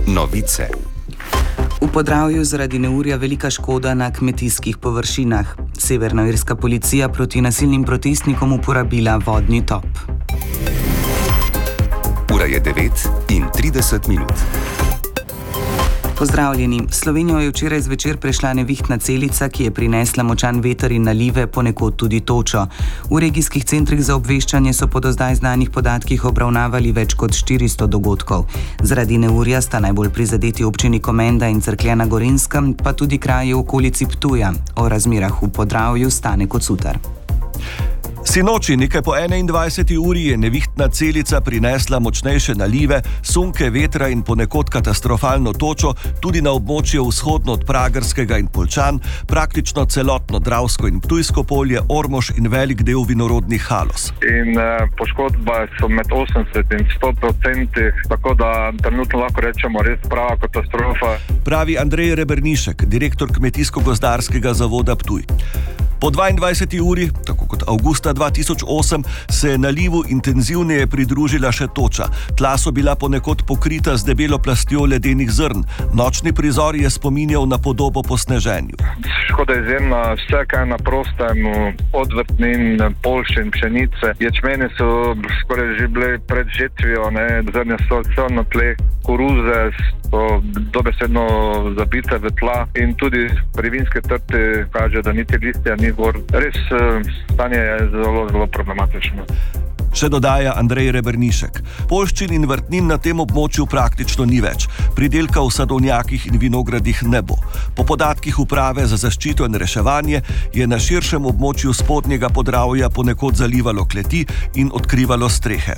Novice. V Podravju zaradi neurja velika škoda na kmetijskih površinah. Severnoirska policija proti nasilnim protestnikom uporabila vodni top. Ura je 9:30. Pozdravljeni. Slovenijo je včeraj zvečer prešla nevihtna celica, ki je prinesla močan veter in nalive, ponekod tudi točo. V regijskih centrih za obveščanje so po do zdaj znanih podatkih obravnavali več kot 400 dogodkov. Zaradi neurja sta najbolj prizadeti občini Komenda in Cerklje na Gorenjskem, pa tudi kraji v okolici Ptuja. O razmerah v Podravju Stane Kocutar. Sinoči, nekaj po 21. uri, je nevihtna celica prinesla močnejše nalive, sunke vetra in ponekod katastrofalno točo tudi na območju vzhodno od Pragerskega in Poljčan, praktično celotno Dravsko in Ptujsko polje, Ormož in velik del vinorodnih Haloz. In poškodba so med 80 in 100%, tako da trenutno lahko rečemo res prava katastrofa. Pravi Andrej Rebernišek, direktor Kmetijsko-gozdarskega zavoda Ptuj. Po 22. uri, tako kot avgusta 2008, se je nalivu intenzivneje pridružila še toča. Tla so bila ponekod pokrita z debelo plastjo ledenih zrn. Nočni prizor je spominjal na podobo po sneženju. Škoda je izjemna, vse kaj na prostem, od vrtnin, polščin, pšenice. Ječmeni so skoraj že bili pred žetvijo, zrnja so na tleh, koruze so dobesedno zabite v tla in tudi pri vinske trti kaže, da niti listja ni gor. Res stanje je zelo problematično. Še dodaja Andrej Rebernišek. Poljščin in vrtnin na tem območju praktično ni več. Pridelka v sadovnjakih in vinogradih ne bo. Po podatkih Uprave za zaščito in reševanje je na širšem območju spodnjega Podravja ponekod zalivalo kleti in odkrivalo strehe.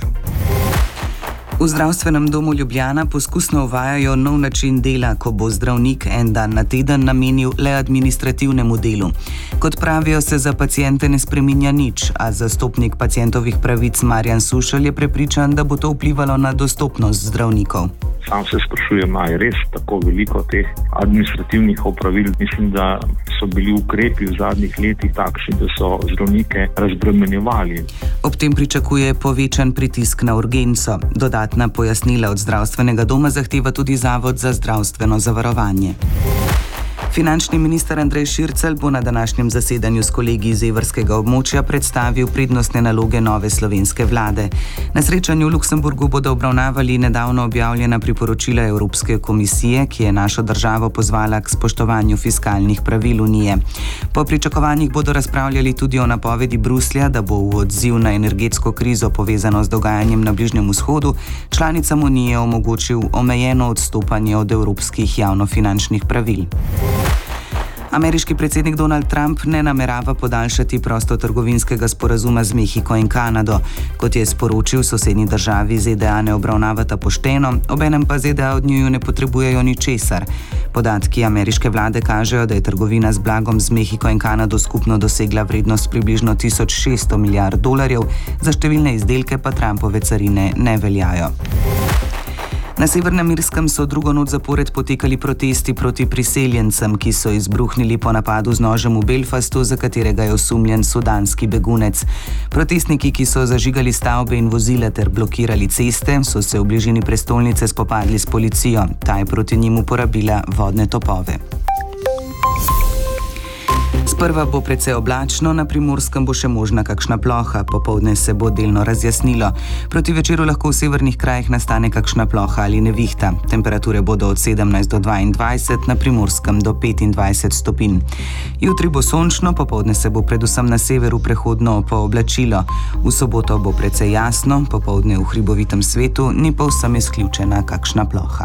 V zdravstvenem domu Ljubljana poskusno uvajajo nov način dela, ko bo zdravnik en dan na teden namenil le administrativnemu delu. Kot pravijo, se za paciente ne spreminja nič, a zastopnik pacientovih pravic Marjan Sušelj je prepričan, da bo to vplivalo na dostopnost zdravnikov. Sam se sprašujem, ali je res tako veliko teh administrativnih opravil. Mislim, da so bili ukrepi v zadnjih letih takšni, da so zdravnike razbremenjevali. Ob tem pričakuje povečan pritisk na urgenco. Dodatna pojasnila od zdravstvenega doma zahteva tudi Zavod za zdravstveno zavarovanje. Finančni minister Andrej Šircelj bo na današnjem zasedanju s kolegi iz evrskega območja predstavil prednostne naloge nove slovenske vlade. Na srečanju v Luksemburgu bodo obravnavali nedavno objavljena priporočila Evropske komisije, ki je našo državo pozvala k spoštovanju fiskalnih pravil Unije. Po pričakovanjih bodo razpravljali tudi o napovedi Bruslja, da bo v odziv na energetsko krizo povezano z dogajanjem na Bližnjem vzhodu članicam Unije omogočil omejeno odstopanje od evropskih javnofinančnih pravil. Ameriški predsednik Donald Trump ne namerava podaljšati prostotrgovinskega sporazuma z Mehiko in Kanado. Kot je sporočil, sosednji državi ZDA ne obravnavata pošteno, obenem pa ZDA od njiju ne potrebujejo ničesar. Podatki ameriške vlade kažejo, da je trgovina z blagom z Mehiko in Kanado skupno dosegla vrednost približno $1600 milijard, za številne izdelke pa Trumpove carine ne veljajo. Na Severnem Irskem so drugo noč zapored potekali protesti proti priseljencem, ki so izbruhnili po napadu z nožem v Belfastu, za katerega je osumljen sudanski begunec. Protestniki, ki so zažigali stavbe in vozila ter blokirali ceste, so se v bližini prestolnice spopadli s policijo. Ta je proti njim uporabila vodne topove. Sprva bo precej oblačno, na Primorskem bo še možna kakšna ploha, popoldne se bo delno razjasnilo. Proti večeru lahko v severnih krajih nastane kakšna ploha ali nevihta. Temperature bodo od 17 do 22, na Primorskem do 25 stopinj. Jutri bo sončno, popoldne se bo predvsem na severu prehodno pooblačilo. V soboto bo precej jasno, popoldne v hribovitem svetu ni povsem izključena kakšna ploha.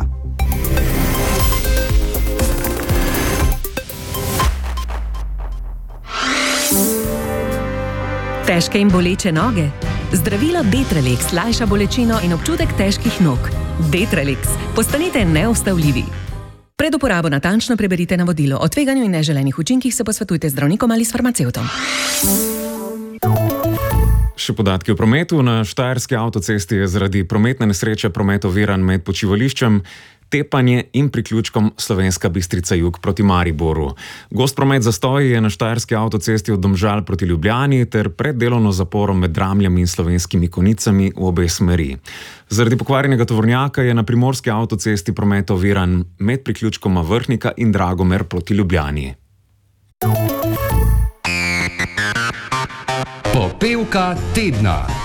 Težke in boleče noge? Zdravilo Detralex lajša bolečino in občutek težkih nog. Detralex. Postanite neustavljivi. Pred uporabo natančno preberite navodilo. O tveganju in neželenih učinkih se posvetujte z zdravnikom ali s farmacevtom. Še podatki o prometu. Na Štajerski avtocesti je zaradi prometne nesreče promet oviran med počivališčem Tepanje in priključkom Slovenska Bistrica jug proti Mariboru. Gost promet zastoji je na štajerski avtocesti od Domžal proti Ljubljani ter pred delovno zaporo med Dramljami in Slovenskimi Konicami v obe smeri. Zaradi pokvarjenega tovornjaka je na primorski avtocesti promet oviran med priključkoma Vrhnika in Dragomer proti Ljubljani. Popevka tedna.